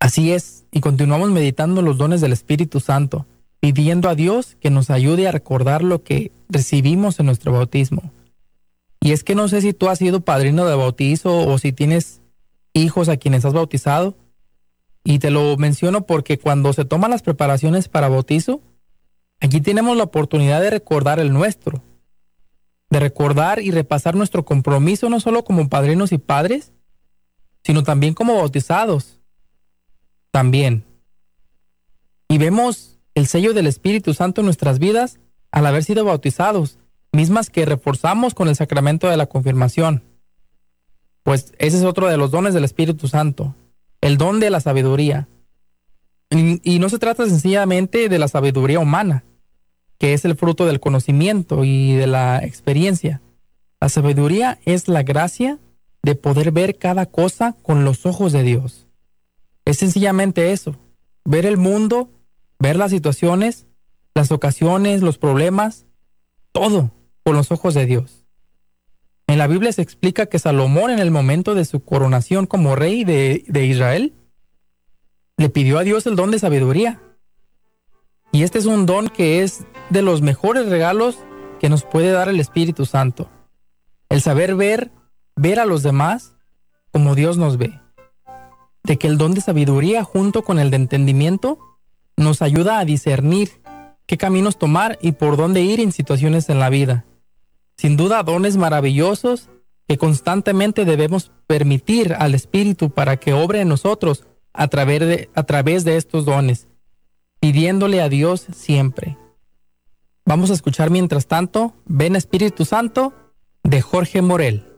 Así es, y continuamos meditando los dones del Espíritu Santo, pidiendo a Dios que nos ayude a recordar lo que recibimos en nuestro bautismo. Y es que no sé si tú has sido padrino de bautizo o si tienes hijos a quienes has bautizado, y te lo menciono porque cuando se toman las preparaciones para bautizo, aquí tenemos la oportunidad de recordar el nuestro, de recordar y repasar nuestro compromiso no solo como padrinos y padres, sino también como bautizados. También. Y vemos el sello del Espíritu Santo en nuestras vidas al haber sido bautizados, mismas que reforzamos con el sacramento de la confirmación. Pues ese es otro de los dones del Espíritu Santo, el don de la sabiduría. Y no se trata sencillamente de la sabiduría humana, que es el fruto del conocimiento y de la experiencia. La sabiduría es la gracia de poder ver cada cosa con los ojos de Dios. Es sencillamente eso, ver el mundo, ver las situaciones, las ocasiones, los problemas, todo con los ojos de Dios. En la Biblia se explica que Salomón, en el momento de su coronación como rey de Israel, le pidió a Dios el don de sabiduría. Y este es un don que es de los mejores regalos que nos puede dar el Espíritu Santo. El saber ver a los demás como Dios nos ve. De que el don de sabiduría junto con el de entendimiento nos ayuda a discernir qué caminos tomar y por dónde ir en situaciones en la vida. Sin duda, dones maravillosos que constantemente debemos permitir al Espíritu para que obre en nosotros a través de estos dones, pidiéndole a Dios siempre. Vamos a escuchar mientras tanto Ven Espíritu Santo de Jorge Morel.